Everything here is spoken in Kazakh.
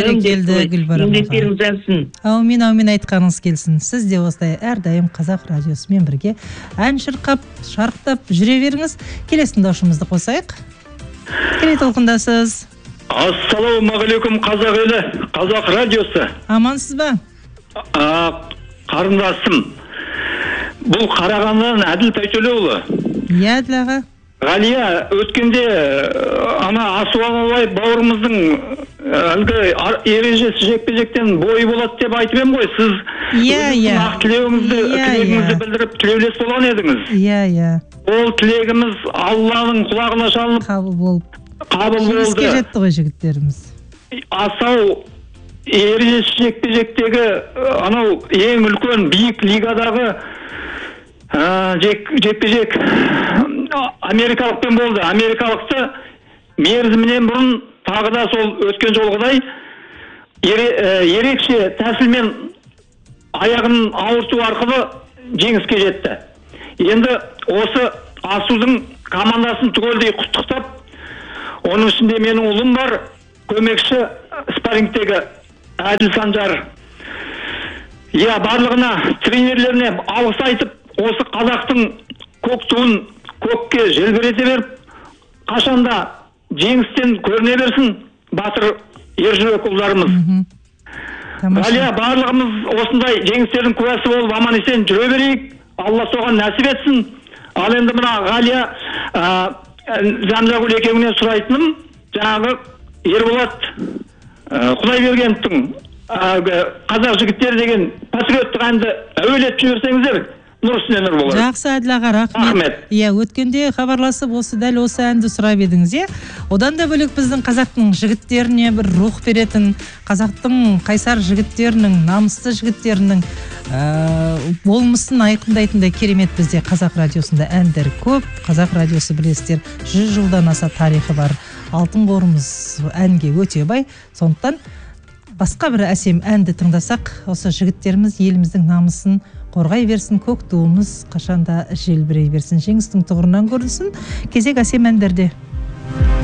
бәрекелді Гүлбарам аға. Еңбектеріңіз жабсын. Аумин, айтқаныңыз келсін. Сіз де осылай әрдайым Қазақ радиосымен бірге ән шарықтап жүре беріңіз. Келесі тыңдаушымызды қосайық. Келе толқындасыз. Ассалаумағалейкум қазақ елі, Қазақ радиосы. Амансыз ба? Қарындасым. Бұл Қарағандыдан Әділ Тайтөлеұлы. Иә, Әділ аға. Ғалия, өткенде ана Асуалабай бауырымыздың әлгі ережесі жекпе-жектен бойы болады деп айтып ем ғой. Сіз тілегіңізді білдіріп тілеулес болған едіңіз. Иә. Ол тілегіміз Алланың құлағына шалынып қабыл болды. Жеңіске жетті ғой жігіттеріміз. Асау ережесі жекпе-жектегі анау ең үлкен биік лигадағы жекпе-жек америкалықпен болды. Америкалықты мерзімінен бұрын тағы да сол өткен жолғыдай ерекше тәсілмен аяғын ауырту арқылы жеңіске жетті. Енді осы Асудың командасын түгелдей құттықтап, оның ішінде менің ұлым бар, көмекші спаррингтегі Әділ Санжар. Барлығына, тренерлеріне алғыс айтып, осы қазақтың көк туын көкке желбірете беріп, қашанда жеңістен көріне берсін батыр ержүрек ұлдарымыз. Ғалия, барлығымыз осындай жеңістердің куәсі болып аман есен жүре берейік. Алла соған нәсіп етсін. Ал енді мына Ғалия Замжагүл екеуінен сұрайтыным, жаңағы Ерболат Құдайбергеновтың қазақ жігіттері деген патриоттық әнді әуелетіп жіберсеңіздер, нұр үстіне нұр болады. Жақсы, Әділ аға, рахмет. Өткенде хабарласып дәл осы әнді сұрап едіңіз, одан да бөлек біздің қазақтың жігіттеріне бір рух беретін, қазақтың қайсар жігіттерінің, намысты жігіттерінің болмысын айқындайтындай керемет бізде қазақ радиосында әндер көп. Қазақ радиосы білесіздер 100 жылдан аса тарихы бар. Алтын қорымыз әнге өте бай. Сондықтан басқа бір әсем әнді тыңдасақ, осы жігіттеріміз еліміздің намысын қорғай берсін, көк туымыз қашанда желбірей берсін, жеңістің тұғырынан көрінсін. Кезек әсем әндерде.